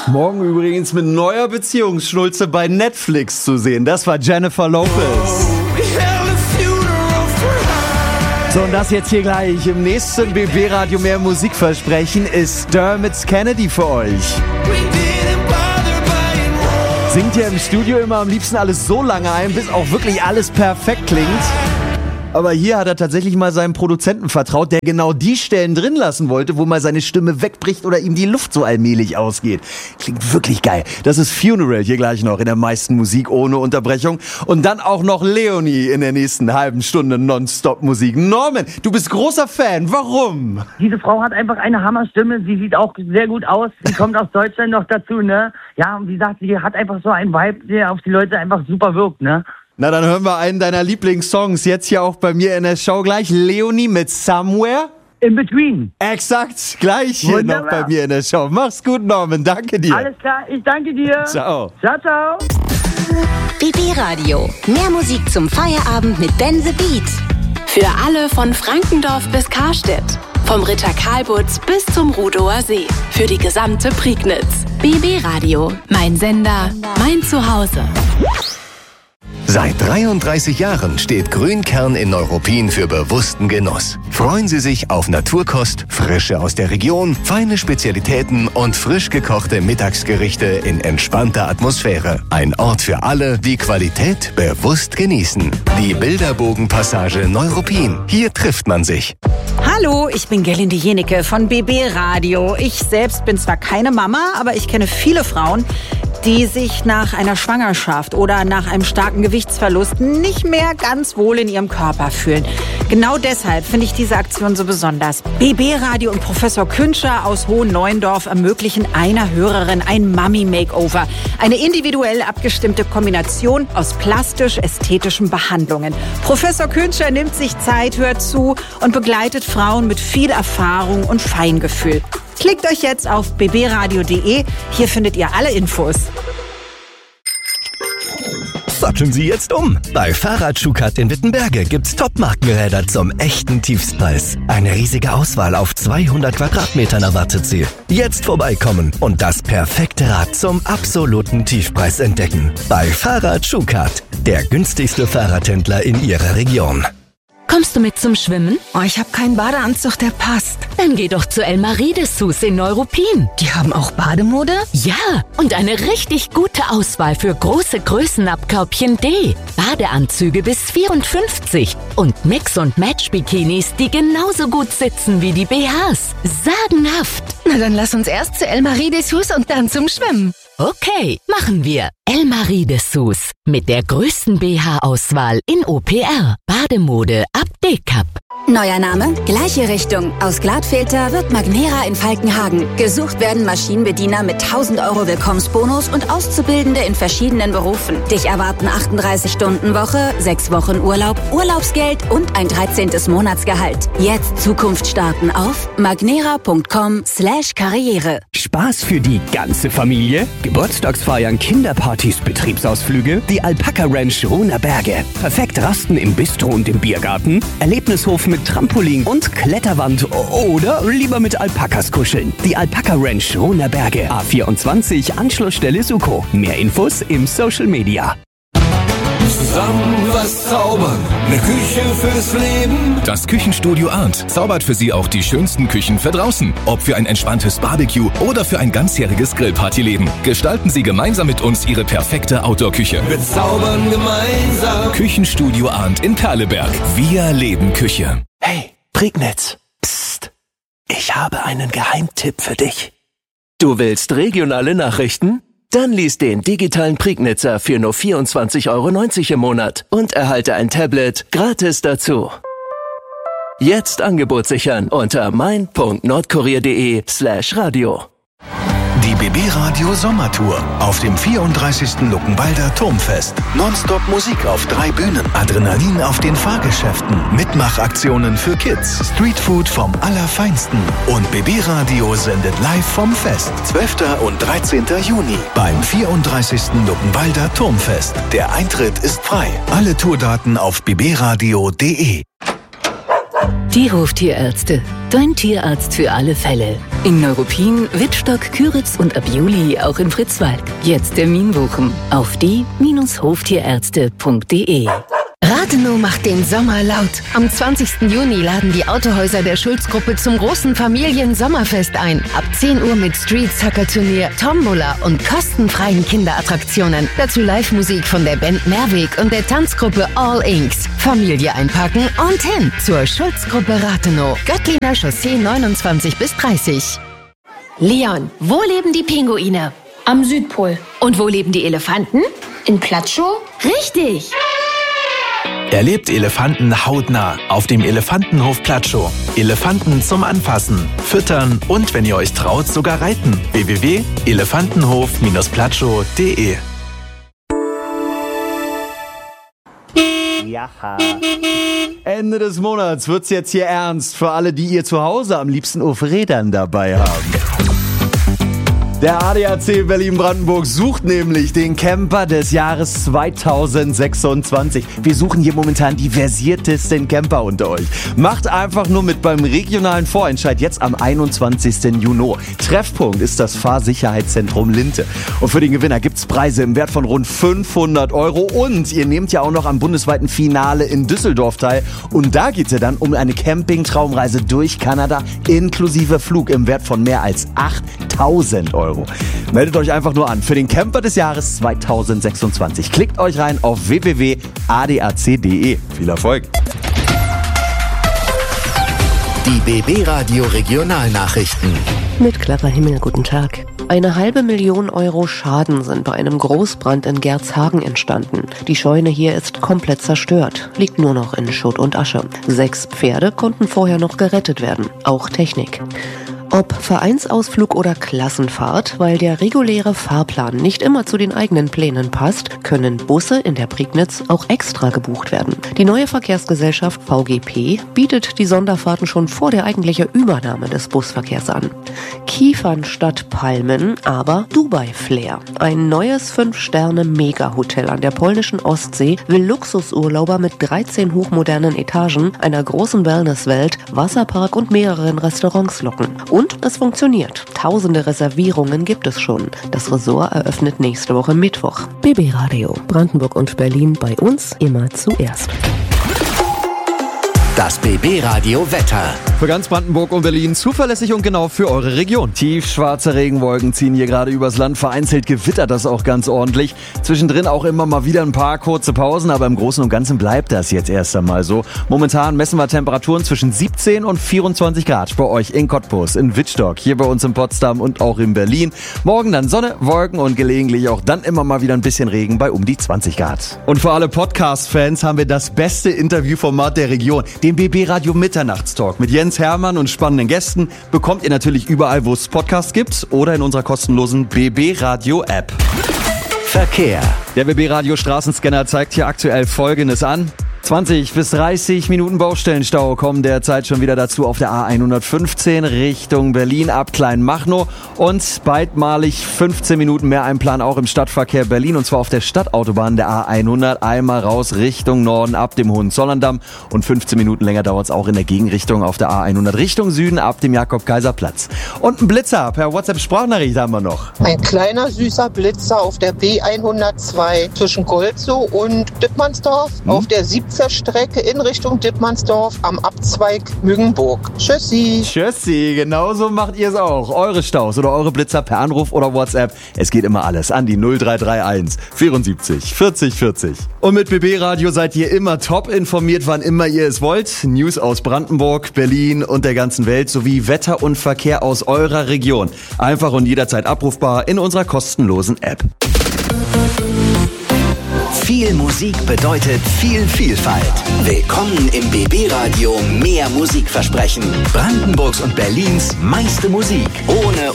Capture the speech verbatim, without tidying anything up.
Morgen übrigens mit neuer Beziehungsschnulze bei Netflix zu sehen. Das war Jennifer Lopez. So, und das jetzt hier gleich im nächsten B B-Radio mehr Musikversprechen ist Dermot Kennedy für euch. Singt hier im Studio immer am liebsten alles so lange ein, bis auch wirklich alles perfekt klingt. Aber hier hat er tatsächlich mal seinem Produzenten vertraut, der genau die Stellen drin lassen wollte, wo mal seine Stimme wegbricht oder ihm die Luft so allmählich ausgeht. Klingt wirklich geil. Das ist Funeral hier gleich noch in der meisten Musik ohne Unterbrechung. Und dann auch noch Leonie in der nächsten halben Stunde Nonstop-Musik. Norman, du bist großer Fan. Warum? Diese Frau hat einfach eine Hammerstimme. Sie sieht auch sehr gut aus. Sie kommt aus Deutschland noch dazu, ne? Ja, und wie gesagt, sie hat einfach so einen Vibe, der auf die Leute einfach super wirkt, ne? Na, dann hören wir einen deiner Lieblingssongs jetzt hier auch bei mir in der Show gleich. Leonie mit Somewhere. In Between. Exakt, gleich hier Wunderbar. Noch bei mir in der Show. Mach's gut, Norman, danke dir. Alles klar, ich danke dir. Ciao. Ciao, ciao. B B-Radio, mehr Musik zum Feierabend mit Ben the Beat. Für alle von Frankendorf bis Karstedt. Vom Ritter Karlbutz bis zum Rudower See. Für die gesamte Prignitz. B B-Radio, mein Sender, mein Zuhause. Seit dreiunddreißig Jahren steht Grünkern in Neuruppin für bewussten Genuss. Freuen Sie sich auf Naturkost, Frische aus der Region, feine Spezialitäten und frisch gekochte Mittagsgerichte in entspannter Atmosphäre. Ein Ort für alle, die Qualität bewusst genießen. Die Bilderbogenpassage Neuruppin. Hier trifft man sich. Hallo, ich bin Gerlinde Jenecke von B B-Radio. Ich selbst bin zwar keine Mama, aber ich kenne viele Frauen, die sich nach einer Schwangerschaft oder nach einem starken Gewichtsverlust nicht mehr ganz wohl in ihrem Körper fühlen. Genau deshalb finde ich diese Aktion so besonders. B B-Radio und Professor Künscher aus Hohenneuendorf ermöglichen einer Hörerin ein Mummy-Makeover. Eine individuell abgestimmte Kombination aus plastisch-ästhetischen Behandlungen. Professor Künscher nimmt sich Zeit, hört zu und begleitet Frauen mit viel Erfahrung und Feingefühl. Klickt euch jetzt auf b b radio punkt d e. Hier findet ihr alle Infos. Satteln Sie jetzt um. Bei Fahrrad-Schukat in Wittenberge gibt's Top-Markenräder zum echten Tiefstpreis. Eine riesige Auswahl auf zweihundert Quadratmetern erwartet Sie. Jetzt vorbeikommen und das perfekte Rad zum absoluten Tiefpreis entdecken. Bei Fahrrad-Schukat, der günstigste Fahrradhändler in Ihrer Region. Kommst du mit zum Schwimmen? Oh, ich habe keinen Badeanzug, der passt. Dann geh doch zu Elmarie Dessous in Neuruppin. Die haben auch Bademode? Ja, und eine richtig gute Auswahl für große Größen ab Körbchen D. Badeanzüge bis vierundfünfzig und Mix- und Match-Bikinis, die genauso gut sitzen wie die B Hs. Sagenhaft. Na, dann lass uns erst zu Elmarie Dessous und dann zum Schwimmen. Okay, machen wir. Elmarie Dessous mit der größten B H-Auswahl in O P R. Bademode ab D-Cup. Neuer Name, gleiche Richtung. Aus Glatfilter wird Magnera in Falkenhagen. Gesucht werden Maschinenbediener mit tausend Euro Willkommensbonus und Auszubildende in verschiedenen Berufen. Dich erwarten achtunddreißig Stunden Woche, sechs Wochen Urlaub, Urlaubsgeld und ein dreizehntes Monatsgehalt. Jetzt Zukunft starten auf magnera punkt com slash karriere. Spaß für die ganze Familie? Geburtstagsfeiern, Kinderpartys, Betriebsausflüge? Die Alpaka Ranch Ruhner Berge. Perfekt rasten im Bistro und im Biergarten? Erlebnishof mit Trampolin und Kletterwand oder lieber mit Alpakas kuscheln. Die Alpaka Ranch Ruhner Berge. A vierundzwanzig, Anschlussstelle Suko. Mehr Infos im Social Media. Zusammen was zaubern, eine Küche fürs Leben. Das Küchenstudio Arndt zaubert für Sie auch die schönsten Küchen für draußen. Ob für ein entspanntes Barbecue oder für ein ganzjähriges Grillpartyleben. Gestalten Sie gemeinsam mit uns Ihre perfekte Outdoor-Küche. Wir zaubern gemeinsam. Küchenstudio Arndt in Perleberg. Wir leben Küche. Hey, Prignitz. Psst. Ich habe einen Geheimtipp für dich. Du willst regionale Nachrichten? Dann lies den digitalen Prignitzer für nur vierundzwanzig Euro neunzig im Monat und erhalte ein Tablet gratis dazu. Jetzt Angebot sichern unter mein punkt nordkurier punkt de slash radio. Die B B-Radio Sommertour auf dem vierunddreißigsten Luckenwalder Turmfest. Nonstop Musik auf drei Bühnen, Adrenalin auf den Fahrgeschäften, Mitmachaktionen für Kids, Streetfood vom Allerfeinsten und B B-Radio sendet live vom Fest. zwölften und dreizehnten Juni beim vierunddreißigsten Luckenwalder Turmfest. Der Eintritt ist frei. Alle Tourdaten auf b b radio punkt de. Die Hoftierärzte. Dein Tierarzt für alle Fälle. In Neuruppin, Wittstock, Küritz und ab Juli auch in Fritzwalk. Jetzt Termin buchen auf die Bindestrich hoftierärzte punkt de. Rathenow macht den Sommer laut. Am zwanzigsten Juni laden die Autohäuser der Schulz-Gruppe zum großen Familien-Sommerfest ein. Ab zehn Uhr mit Street-Soccer-Turnier, Tombola und kostenfreien Kinderattraktionen. Dazu Live-Musik von der Band Mehrweg und der Tanzgruppe All Inks. Familie einpacken und hin zur Schulz-Gruppe Rathenow. Göttliner Chaussee neunundzwanzig bis dreißig. Leon, wo leben die Pinguine? Am Südpol. Und wo leben die Elefanten? In Platschow? Richtig! Erlebt Elefanten hautnah auf dem Elefantenhof Platschow. Elefanten zum Anfassen, Füttern und, wenn ihr euch traut, sogar reiten. w w w punkt elefantenhof platschow punkt de. Jaha. Ende des Monats wird's jetzt hier ernst für alle, die ihr zu Hause am liebsten auf Rädern dabei haben. Der A D A C Berlin-Brandenburg sucht nämlich den Camper des Jahres zweitausendsechsundzwanzig. Wir suchen hier momentan die versiertesten Camper unter euch. Macht einfach nur mit beim regionalen Vorentscheid jetzt am einundzwanzigsten Juni. Treffpunkt ist das Fahrsicherheitszentrum Linte. Und für den Gewinner gibt's Preise im Wert von rund fünfhundert Euro. Und ihr nehmt ja auch noch am bundesweiten Finale in Düsseldorf teil. Und da geht's ja dann um eine Camping-Traumreise durch Kanada inklusive Flug im Wert von mehr als achttausend Euro. Meldet euch einfach nur an für den Camper des Jahres zweitausendsechsundzwanzig. Klickt euch rein auf w w w punkt a d a c punkt de. Viel Erfolg! Die B B Radio Regionalnachrichten. Mit klarer Himmel, guten Tag. Eine halbe Million Euro Schaden sind bei einem Großbrand in Gerzhagen entstanden. Die Scheune hier ist komplett zerstört, liegt nur noch in Schutt und Asche. Sechs Pferde konnten vorher noch gerettet werden, auch Technik. Ob Vereinsausflug oder Klassenfahrt, weil der reguläre Fahrplan nicht immer zu den eigenen Plänen passt, können Busse in der Prignitz auch extra gebucht werden. Die neue Verkehrsgesellschachaft V G P bietet die Sonderfahrten schon vor der eigentlichen Übernahme des Busverkehrs an. Kiefern statt Palmen, aber Dubai-Flair. Ein neues Fünf-Sterne-Mega-Hotel an der polnischen Ostsee will Luxusurlauber mit dreizehn hochmodernen Etagen, einer großen Wellnesswelt, Wasserpark und mehreren Restaurants locken. Und es funktioniert. Tausende Reservierungen gibt es schon. Das Resort eröffnet nächste Woche Mittwoch. B B Radio, Brandenburg und Berlin, bei uns immer zuerst. Das B B Radio Wetter. Für ganz Brandenburg und Berlin zuverlässig und genau für eure Region. Tiefschwarze Regenwolken ziehen hier gerade übers Land. Vereinzelt gewittert das auch ganz ordentlich. Zwischendrin auch immer mal wieder ein paar kurze Pausen, aber im Großen und Ganzen bleibt das jetzt erst einmal so. Momentan messen wir Temperaturen zwischen siebzehn und vierundzwanzig Grad bei euch in Cottbus, in Wittstock, hier bei uns in Potsdam und auch in Berlin. Morgen dann Sonne, Wolken und gelegentlich auch dann immer mal wieder ein bisschen Regen bei um die zwanzig Grad. Und für alle Podcast-Fans haben wir das beste Interviewformat der Region. Den B B Radio Mitternachtstalk mit Jens Hermann und spannenden Gästen bekommt ihr natürlich überall, wo es Podcasts gibt oder in unserer kostenlosen B B Radio App. Verkehr. Der B B Radio Straßenscanner zeigt hier aktuell Folgendes an. zwanzig bis dreißig Minuten Baustellenstau kommen derzeit schon wieder dazu auf der A hundertfünfzehn Richtung Berlin ab Kleinmachnow und beidmalig fünfzehn Minuten mehr Einplan auch im Stadtverkehr Berlin und zwar auf der Stadtautobahn der A hundert einmal raus Richtung Norden ab dem Hohenzollern-Damm und fünfzehn Minuten länger dauert es auch in der Gegenrichtung auf der A hundert Richtung Süden ab dem Jakob-Kaiser-Platz. Und ein Blitzer per WhatsApp-Sprachnachricht haben wir noch. Ein kleiner süßer Blitzer auf der B hundertzwei zwischen Golzow und Dittmannsdorf hm? auf der siebzehn Strecke in Richtung Dittmannsdorf am Abzweig Müggenburg. Tschüssi. Tschüssi, genauso macht ihr es auch. Eure Staus oder eure Blitzer per Anruf oder WhatsApp. Es geht immer alles an die null drei drei eins vierundsiebzig vierzig vierzig. Und mit B B Radio seid ihr immer top informiert, wann immer ihr es wollt. News aus Brandenburg, Berlin und der ganzen Welt sowie Wetter und Verkehr aus eurer Region. Einfach und jederzeit abrufbar in unserer kostenlosen App. Viel Musik bedeutet viel Vielfalt. Willkommen im B B Radio Mehr Musikversprechen. Brandenburgs und Berlins meiste Musik. Ohne